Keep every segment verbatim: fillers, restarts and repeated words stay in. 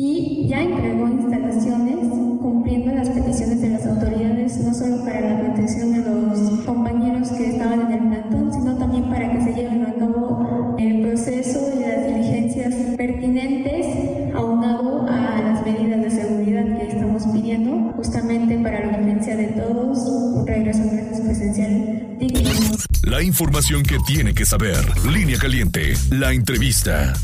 y ya entregó instalaciones cumpliendo las peticiones de las autoridades, no solo para la protección de los compañeros que estaban en el plantón, sino también para que se lleven a cabo el proceso y las diligencias pertinentes aunado a las medidas de seguridad que estamos pidiendo justamente para la vigencia de todos, un regreso a clases presencial digno. La información que tiene que saber. Línea Caliente, la entrevista.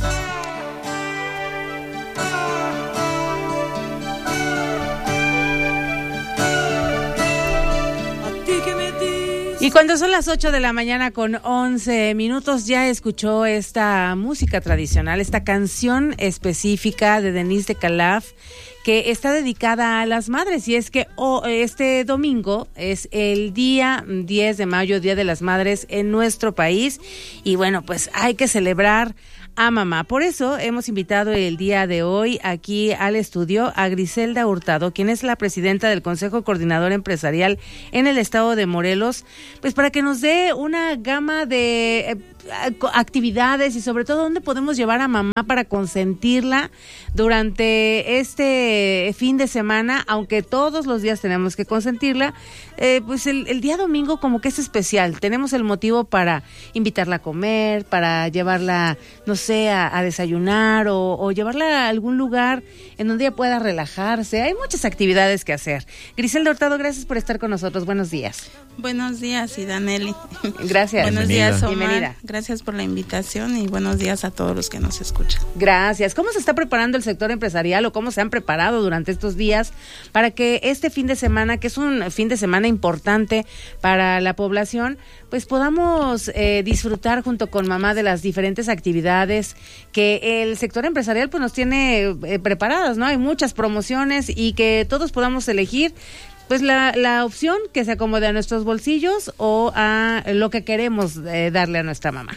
Y cuando son las ocho de la mañana con once minutos, ya escuchó esta música tradicional, esta canción específica de Denise de Calaf, que está dedicada a las madres. Y es que oh, este domingo es el día diez de mayo, Día de las Madres en nuestro país. Y bueno, pues hay que celebrar a mamá. Por eso hemos invitado el día de hoy aquí al estudio a Griselda Hurtado, quien es la presidenta del Consejo Coordinador Empresarial en el estado de Morelos, pues para que nos dé una gama de eh, actividades y sobre todo dónde podemos llevar a mamá para consentirla durante este fin de semana, aunque todos los días tenemos que consentirla. Eh, pues el, el día domingo como que es especial, tenemos el motivo para invitarla a comer, para llevarla, no sé, a, a desayunar o, o llevarla a algún lugar en donde ella pueda relajarse. Hay muchas actividades que hacer. Griselda Hurtado, gracias por estar con nosotros. Buenos días. Buenos días, Idaneli. Gracias. Buenos Bienvenida. días, Omar. Bienvenida. Gracias por la invitación y buenos días a todos los que nos escuchan. Gracias. ¿Cómo se está preparando el sector empresarial o cómo se han preparado durante estos días para que este fin de semana, que es un fin de semana importante para la población, pues podamos eh, disfrutar junto con mamá de las diferentes actividades que el sector empresarial pues nos tiene eh, preparadas, ¿no? Hay muchas promociones y que todos podamos elegir pues la, la opción que se acomode a nuestros bolsillos o a lo que queremos eh, darle a nuestra mamá.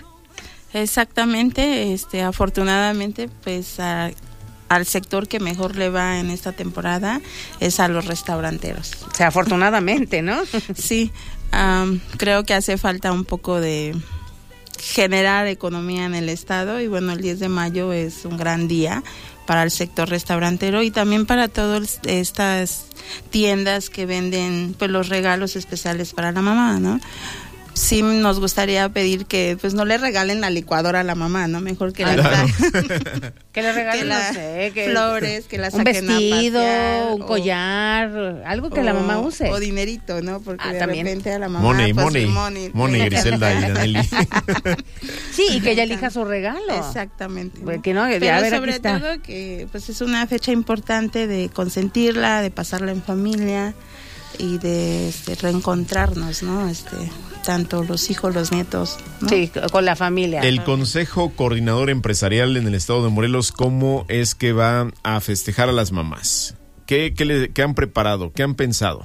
Exactamente, este, afortunadamente, pues a, al sector que mejor le va en esta temporada es a los restauranteros. O sea, afortunadamente, ¿no? Sí, um, creo que hace falta un poco de generar economía en el estado y bueno, el diez de mayo es un gran día para el sector restaurantero y también para todas estas tiendas que venden pues los regalos especiales para la mamá, ¿no? Sí nos gustaría pedir que pues no le regalen la licuadora a la mamá, ¿no? Mejor que, ah, la, claro. que le regalen, que la, no sé, que flores, que la un saquen vestido, a pasear, un o, collar, algo que o, la mamá use. O dinerito, ¿no? Porque ah, de también. repente a la mamá money, pues, money, money, money, Griselda y Daneli. Sí, y que ella elija su regalo. Exactamente. ¿No? Que no, pero a ver, sobre todo que pues es una fecha importante de consentirla, de pasarla en familia y de este, reencontrarnos, ¿no? Este, tanto los hijos, los nietos, ¿no? Sí, con la familia. El Consejo Coordinador Empresarial en el estado de Morelos, ¿cómo es que va a festejar a las mamás? ¿Qué, qué, le, qué han preparado? ¿Qué han pensado?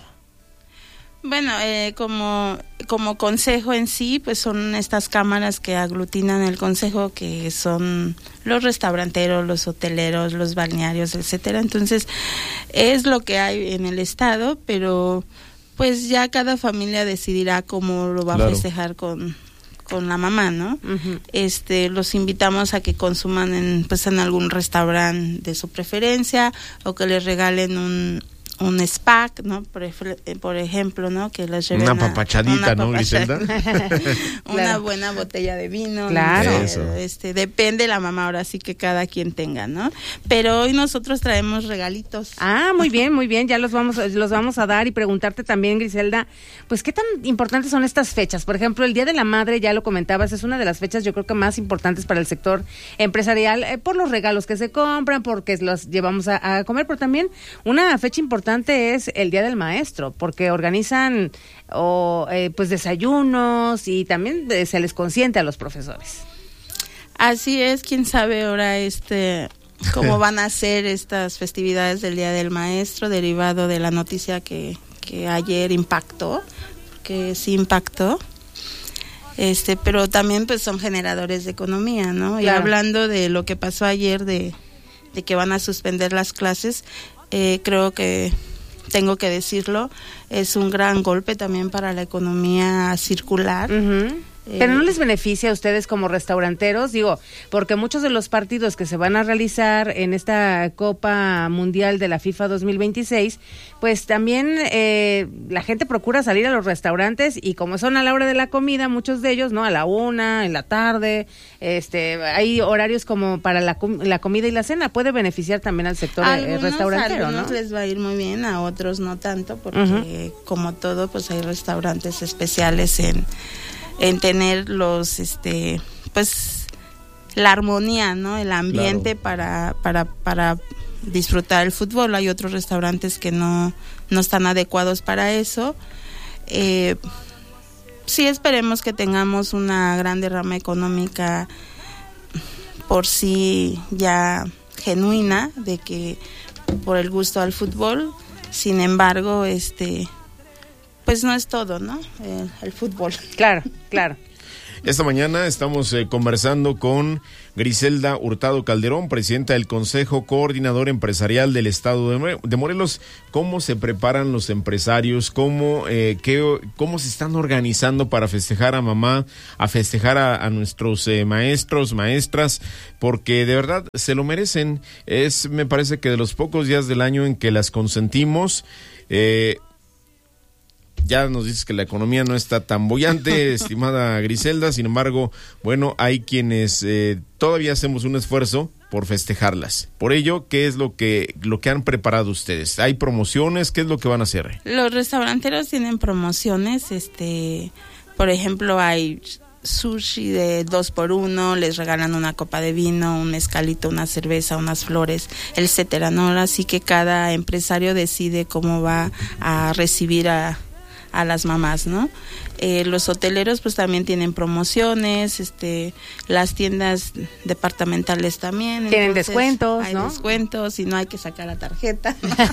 Bueno, eh, como, como consejo en sí, pues son estas cámaras que aglutinan el consejo, que son los restauranteros, los hoteleros, los balnearios, etcétera. Entonces, es lo que hay en el estado, pero pues ya cada familia decidirá cómo lo va claro. a festejar con, con la mamá, ¿no? Uh-huh. Este, los invitamos a que consuman en, pues en algún restaurante de su preferencia o que les regalen un un spa, ¿no? Por, por ejemplo, ¿no? Que les lleven una papachadita, una ¿no, Griselda? Una claro. buena botella de vino. Claro. ¿no? Este, depende la mamá, ahora sí que cada quien tenga, ¿no? Pero hoy nosotros traemos regalitos. Ah, muy bien, muy bien, ya los vamos, los vamos a dar y preguntarte también, Griselda, pues qué tan importantes son estas fechas. Por ejemplo, el Día de la Madre, ya lo comentabas, es una de las fechas yo creo que más importantes para el sector empresarial, eh, por los regalos que se compran, porque los llevamos a, a comer, pero también una fecha importante es el Día del Maestro, porque organizan o eh, pues desayunos y también de, se les consiente a los profesores. Así es, quién sabe ahora este cómo van a ser estas festividades del Día del Maestro, derivado de la noticia que, que ayer impactó, que sí impactó. Este, pero también pues son generadores de economía, ¿no? Claro. Y hablando de lo que pasó ayer de, de que van a suspender las clases, Eh, creo que tengo que decirlo, es un gran golpe también para la economía circular. Uh-huh. Pero no les beneficia a ustedes como restauranteros, digo, porque muchos de los partidos que se van a realizar en esta Copa Mundial de la FIFA dos mil veintiséis, pues también eh, la gente procura salir a los restaurantes y como son a la hora de la comida, muchos de ellos, ¿no? A la una, en la tarde, este, hay horarios como para la, la comida y la cena, puede beneficiar también al sector algunos, restaurantero, ¿no? A algunos les va a ir muy bien, a otros no tanto, porque uh-huh. como todo, pues hay restaurantes especiales en en tener los este pues la armonía, ¿no? El ambiente claro. para para para disfrutar el fútbol. Hay otros restaurantes que no no están adecuados para eso. Eh, sí esperemos que tengamos una gran derrama económica por sí ya genuina de que por el gusto al fútbol. Sin embargo, este pues no es todo, ¿no? El, el fútbol. Claro, claro. Esta mañana estamos eh, conversando con Griselda Hurtado Calderón, presidenta del Consejo Coordinador Empresarial del Estado de, de Morelos. ¿Cómo se preparan los empresarios? ¿Cómo, eh, qué, cómo se están organizando para festejar a mamá, a festejar a, a nuestros eh, maestros, maestras? Porque de verdad se lo merecen. Es, me parece que de los pocos días del año en que las consentimos. Eh, Ya nos dices que la economía no está tan bollante, estimada Griselda, sin embargo, bueno, hay quienes eh, todavía hacemos un esfuerzo por festejarlas. Por ello, ¿qué es lo que lo que han preparado ustedes? ¿Hay promociones? ¿Qué es lo que van a hacer? Los restauranteros tienen promociones, este, por ejemplo, hay sushi de dos por uno, les regalan una copa de vino, un mezcalito, una cerveza, unas flores, etcétera, ¿no? Así que cada empresario decide cómo va a recibir a a las mamás, ¿no? Eh, los hoteleros pues también tienen promociones, este, las tiendas departamentales también. Tienen descuentos, hay ¿no? Hay descuentos y no hay que sacar la tarjeta.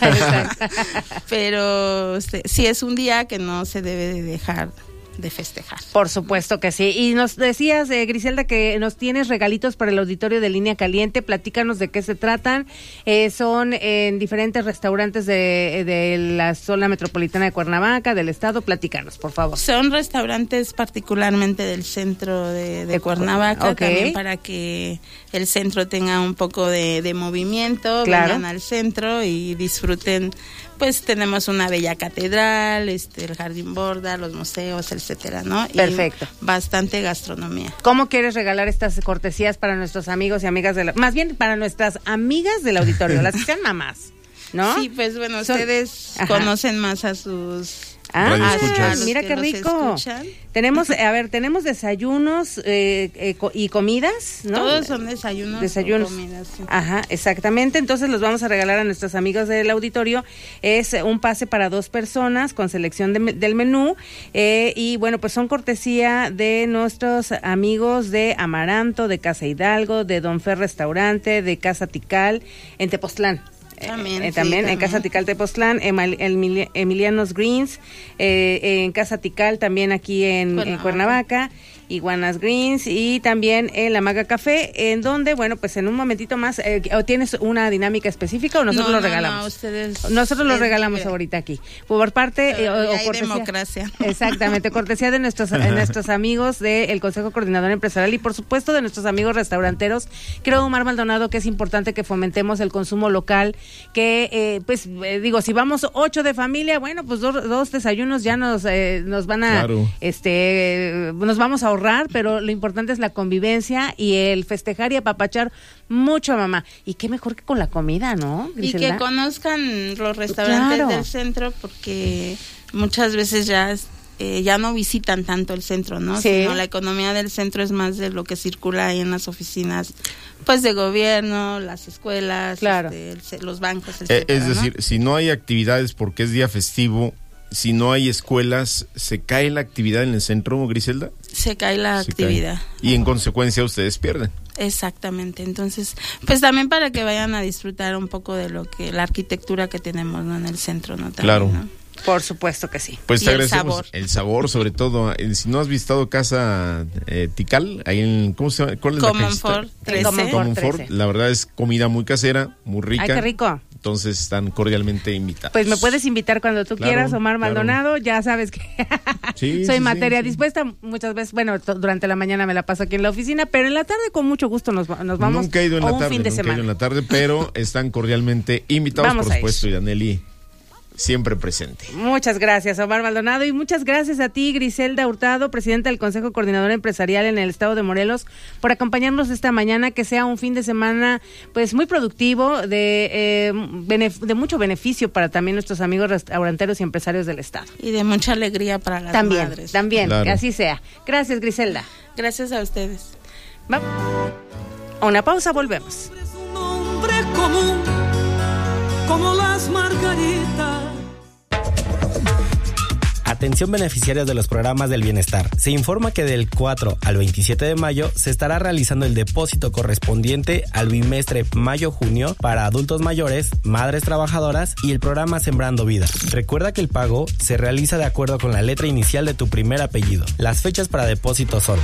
Pero este, sí es un día que no se debe de dejar de festejar. Por supuesto que sí. Y nos decías, eh, Griselda, que nos tienes regalitos para el auditorio de Línea Caliente. Platícanos de qué se tratan. Eh, son en diferentes restaurantes de, de la zona metropolitana de Cuernavaca, del estado. Platícanos, por favor. Son restaurantes particularmente del centro de, de Cuernavaca, okay. También para que el centro tenga un poco de, de movimiento, claro. Vengan al centro y disfruten. Pues tenemos una bella catedral, este, el Jardín Borda, los museos, etcétera, ¿no? Perfecto. Y bastante gastronomía. ¿Cómo quieres regalar estas cortesías para nuestros amigos y amigas de la, más bien para nuestras amigas del auditorio, las que sean mamás, ¿no? Sí, pues bueno, Son, ustedes ajá. conocen más a sus Ah, ah mira qué rico. Tenemos, a ver, tenemos desayunos eh, eh, y comidas, ¿no? Todos son desayunos, desayunos. y comidas. Sí. Ajá, exactamente. Entonces los vamos a regalar a nuestros amigos del auditorio. Es un pase para dos personas con selección de, del menú. Eh, y bueno, pues son cortesía de nuestros amigos de Amaranto, de Casa Hidalgo, de Don Fer Restaurante, de Casa Tikal, en Tepoztlán. También, eh, sí, también también en Casa Tikal Tepoztlán, Emal, Emil, Emilianos Greens, eh, en Casa Tikal también aquí en Cuernavaca. en Cuernavaca, Iguanas Greens y también en La Maga Café, en donde, bueno, pues en un momentito más, eh, ¿o tienes una dinámica específica o nosotros no, lo regalamos? No, no, ustedes nosotros lo regalamos libre. ahorita aquí. Por parte, eh, o, hay o cortesía, democracia. Exactamente, cortesía de nuestros, de nuestros amigos del Consejo Coordinador Empresarial y por supuesto de nuestros amigos restauranteros. Creo, Omar Maldonado, que es importante que fomentemos el consumo local, que, eh, pues, eh, digo, si vamos ocho de familia, bueno, pues dos, dos desayunos ya nos, eh, nos van a, claro. este, nos vamos a ahorrar, pero lo importante es la convivencia y el festejar y apapachar mucho a mamá. Y qué mejor que con la comida, ¿no, Griselda? Y que conozcan los restaurantes claro. del centro, porque muchas veces ya eh, ya no visitan tanto el centro, ¿no? Sí. Sino la economía del centro es más de lo que circula ahí en las oficinas, pues de gobierno, las escuelas, claro. este, el, los bancos, etcétera, eh, Es decir, ¿no? si no hay actividades porque es día festivo, si no hay escuelas, ¿se cae la actividad en el centro, Griselda? Se cae la se actividad. Cae. Y en consecuencia ustedes pierden. Exactamente, entonces, pues también para que vayan a disfrutar un poco de lo que, la arquitectura que tenemos, ¿no? En el centro, ¿no? También, claro. ¿no? Por supuesto que sí. Pues Y te el agradecemos sabor. el sabor, sobre todo. Eh, Si no has visitado Casa eh, Tikal, ahí en, ¿cómo se llama? ¿Cuál es la Common casita? Fort trece. Common Fort Common Fort. trece. La verdad es comida muy casera, muy rica. Ay, qué rico. Entonces están cordialmente invitados. Pues me puedes invitar cuando tú Claro, quieras, Omar claro. Maldonado, ya sabes que Sí, soy sí, materia sí, sí. dispuesta. Muchas veces, bueno, t- durante la mañana me la paso aquí en la oficina, pero en la tarde con mucho gusto nos, va- nos vamos. Nunca he ido en o la un tarde, fin de nunca he semana. ido en la tarde, pero están cordialmente invitados, Vamos por a ir. supuesto, y Aneli siempre presente. Muchas gracias, Omar Maldonado, y muchas gracias a ti, Griselda Hurtado, presidenta del Consejo Coordinador Empresarial en el Estado de Morelos, por acompañarnos esta mañana. Que sea un fin de semana pues muy productivo, de, eh, benef- de mucho beneficio para también nuestros amigos restauranteros y empresarios del Estado. Y de mucha alegría para las También, madres. también, Claro. que así sea. Gracias, Griselda. Gracias a ustedes. Vamos a una pausa, volvemos. Es un nombre común, como las margaritas. Atención beneficiarios de los programas del bienestar. Se informa que del cuatro al veintisiete de mayo se estará realizando el depósito correspondiente al bimestre mayo-junio para adultos mayores, madres trabajadoras y el programa Sembrando Vida. Recuerda que el pago se realiza de acuerdo con la letra inicial de tu primer apellido. Las fechas para depósito son: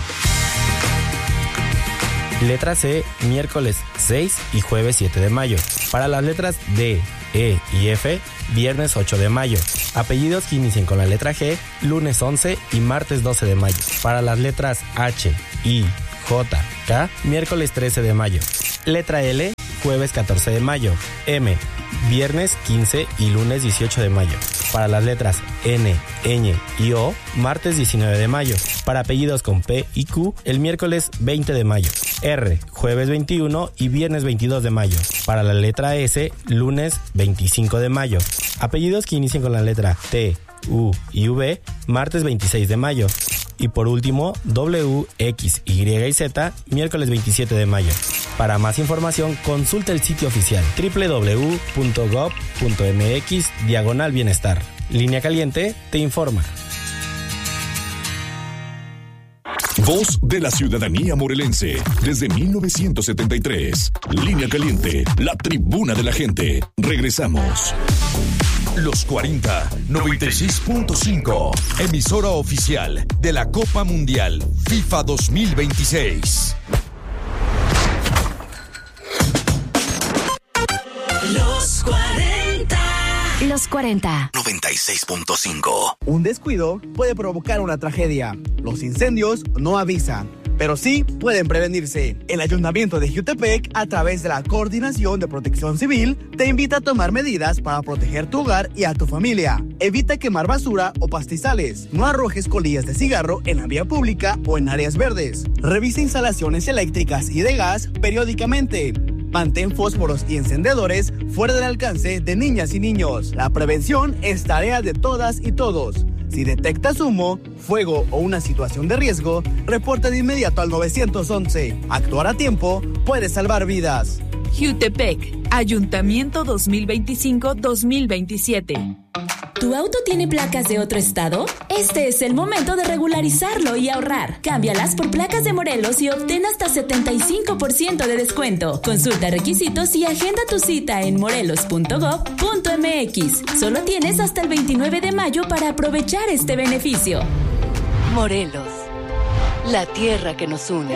letra C, miércoles seis y jueves siete de mayo. Para las letras D, E y F, viernes ocho de mayo. Apellidos que inicien con la letra G, lunes once y martes doce de mayo. Para las letras H, I, J, K, miércoles trece de mayo. Letra L, jueves catorce de mayo. M, viernes quince y lunes dieciocho de mayo. Para las letras N, Ñ y O, martes diecinueve de mayo. Para apellidos con P y Q, el miércoles veinte de mayo. R, jueves veintiuno y viernes veintidós de mayo. Para la letra S, lunes veinticinco de mayo. Apellidos que inicien con la letra T, U y V, martes veintiséis de mayo. Y por último, W, X, Y y Z, miércoles veintisiete de mayo. Para más información, consulta el sitio oficial doble u doble u doble u punto gob punto m x diagonal bienestar. Línea Caliente te informa. Voz de la ciudadanía morelense desde mil novecientos setenta y tres. Línea Caliente, la tribuna de la gente. Regresamos. Los cuarenta, noventa y seis punto cinco. Emisora oficial de la Copa Mundial FIFA dos mil veintiséis. Los cuarenta. Los cuarenta. noventa y seis punto cinco. Un descuido puede provocar una tragedia. Los incendios no avisan, pero sí pueden prevenirse. El Ayuntamiento de Jiutepec, a través de la Coordinación de Protección Civil, te invita a tomar medidas para proteger tu hogar y a tu familia. Evita quemar basura o pastizales. No arrojes colillas de cigarro en la vía pública o en áreas verdes. Revisa instalaciones eléctricas y de gas periódicamente. Mantén fósforos y encendedores fuera del alcance de niñas y niños. La prevención es tarea de todas y todos. Si detectas humo, fuego o una situación de riesgo, reporta de inmediato al nueve once. Actuar a tiempo puede salvar vidas. Jiutepec, Ayuntamiento dos mil veinticinco dos mil veintisiete. ¿Tu auto tiene placas de otro estado? Este es el momento de regularizarlo y ahorrar. Cámbialas por placas de Morelos y obtén hasta setenta y cinco por ciento de descuento. Consulta requisitos y agenda tu cita en morelos punto gob punto m x. Solo tienes hasta el veintinueve de mayo para aprovechar este beneficio. Morelos, la tierra que nos une.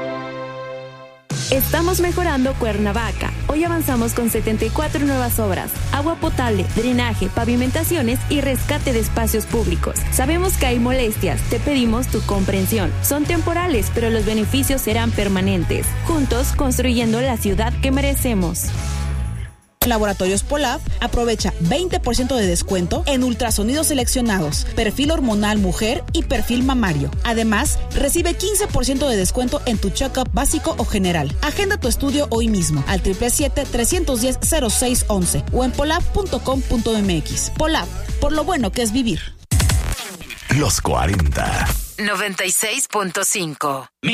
Estamos mejorando Cuernavaca. Hoy avanzamos con setenta y cuatro nuevas obras: agua potable, drenaje, pavimentaciones y rescate de espacios públicos. Sabemos que hay molestias, te pedimos tu comprensión. Son temporales, pero los beneficios serán permanentes. Juntos, construyendo la ciudad que merecemos. Laboratorios Polab aprovecha veinte por ciento de descuento en ultrasonidos seleccionados, perfil hormonal mujer y perfil mamario. Además, recibe quince por ciento de descuento en tu check-up básico o general. Agenda tu estudio hoy mismo al siete siete siete, tres uno cero, cero seis once o en polab punto com punto m x. Polab, por lo bueno que es vivir. Los cuarenta. noventa y seis punto cinco.